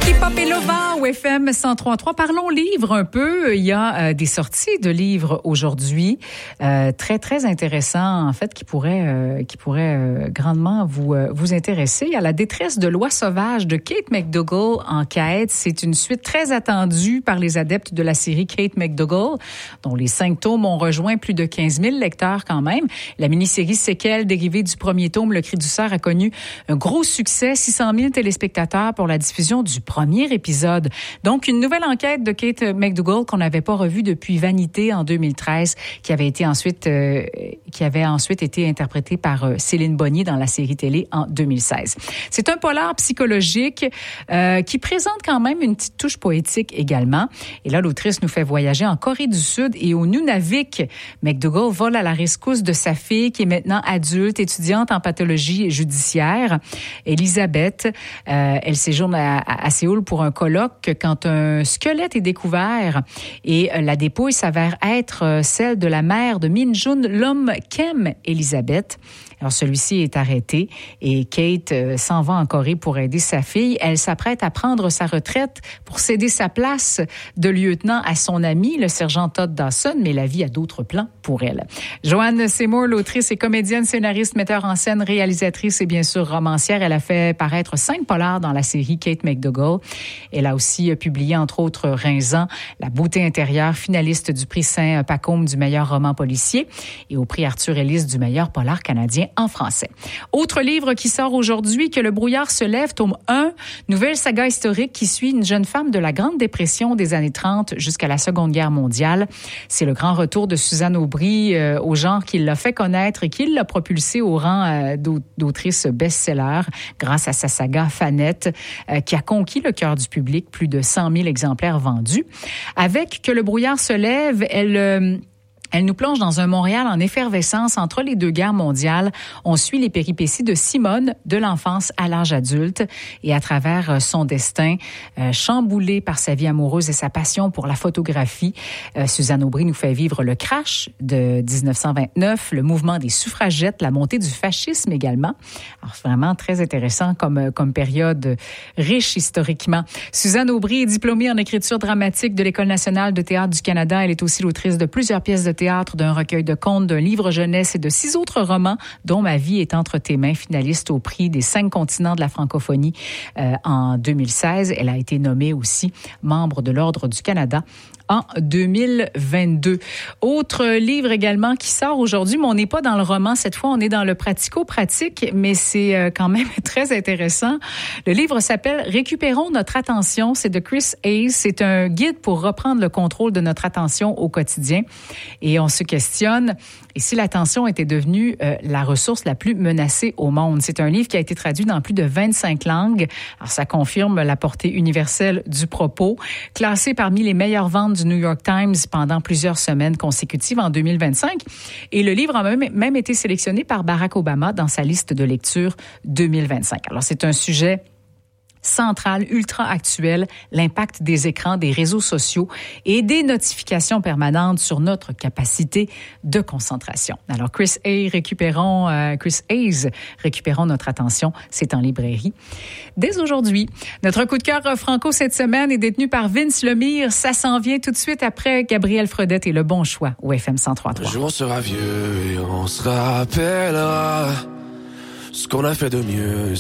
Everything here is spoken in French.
Hip-hop et Lova au FM 103.3. Parlons livres un peu. Il y a des sorties de livres aujourd'hui très, très intéressants, en fait, qui pourraient grandement vous intéresser. Il y a La détresse de l'oie sauvage de Kate McDougall en quête. C'est une suite très attendue par les adeptes de la série Kate McDougall, dont les 5 tomes ont rejoint plus de 15 000 lecteurs quand même. La mini-série Séquelles, dérivée du premier tome, Le Cri du cerf, a connu un gros succès, 600 000 téléspectateurs pour la diffusion du premier épisode. Donc, une nouvelle enquête de Kate McDougall qu'on n'avait pas revue depuis Vanité en 2013, qui avait ensuite été interprétée par Céline Bonnier dans la série télé en 2016. C'est un polar psychologique qui présente quand même une petite touche poétique également. Et là, l'autrice nous fait voyager en Corée du Sud et au Nunavik. McDougall vole à la rescousse de sa fille qui est maintenant adulte, étudiante en pathologie judiciaire. Elisabeth, elle séjourne à Séoul pour un colloque quand un squelette est découvert et la dépouille s'avère être celle de la mère de Min-jun, l'homme qu'aime Elisabeth. Alors, celui-ci est arrêté et Kate s'en va en Corée pour aider sa fille. Elle s'apprête à prendre sa retraite pour céder sa place de lieutenant à son ami, le sergent Todd Dawson, mais la vie a d'autres plans pour elle. Joanne Seymour, l'autrice et comédienne, scénariste, metteur en scène, réalisatrice et bien sûr romancière. Elle a fait paraître 5 polars dans la série Kate McDougall. Elle a aussi publié, entre autres, Rinzan, La beauté intérieure, finaliste du prix Saint-Pacôme du meilleur roman policier et au prix Arthur Ellis du meilleur polar canadien en français. Autre livre qui sort aujourd'hui, Que le brouillard se lève, tome 1, nouvelle saga historique qui suit une jeune femme de la Grande Dépression des années 30 jusqu'à la Seconde Guerre mondiale. C'est le grand retour de Suzanne Aubry au genre qui l'a fait connaître et qui l'a propulsée au rang d'autrice best-seller grâce à sa saga Fanette qui a conquis le cœur du public, plus de 100 000 exemplaires vendus. Avec Que le brouillard se lève, elle nous plonge dans un Montréal en effervescence entre les 2 guerres mondiales. On suit les péripéties de Simone, de l'enfance à l'âge adulte, et à travers son destin, chamboulé par sa vie amoureuse et sa passion pour la photographie, Suzanne Aubry nous fait vivre le crash de 1929, le mouvement des suffragettes, la montée du fascisme également. Alors, c'est vraiment très intéressant comme période riche historiquement. Suzanne Aubry est diplômée en écriture dramatique de l'École nationale de théâtre du Canada. Elle est aussi l'autrice de plusieurs pièces de théâtre, d'un recueil de contes, d'un livre jeunesse et de 6 autres romans, dont Ma vie est entre tes mains, finaliste au prix des 5 continents de la francophonie en 2016. Elle a été nommée aussi membre de l'Ordre du Canada en 2022. Autre livre également qui sort aujourd'hui, mais on n'est pas dans le roman cette fois, on est dans le pratico-pratique, mais c'est quand même très intéressant. Le livre s'appelle « Récupérons notre attention », c'est de Chris Hayes. C'est un guide pour reprendre le contrôle de notre attention au quotidien. Et on se questionne, et si l'attention était devenue la ressource la plus menacée au monde? C'est un livre qui a été traduit dans plus de 25 langues. Alors, ça confirme la portée universelle du propos. Classé parmi les meilleures ventes du New York Times pendant plusieurs semaines consécutives en 2025. Et le livre a même été sélectionné par Barack Obama dans sa liste de lecture 2025. Alors, c'est un sujet central, ultra actuel, l'impact des écrans, des réseaux sociaux et des notifications permanentes sur notre capacité de concentration. Alors, Chris Hayes, récupérons notre attention. C'est en librairie dès aujourd'hui. Notre coup de cœur franco cette semaine est détenu par Vince Lemire. Ça s'en vient tout de suite après Gabriel Fredette et Le Bon Choix au FM 103.3. Un jour on sera vieux et on se rappellera ce qu'on a fait de mieux.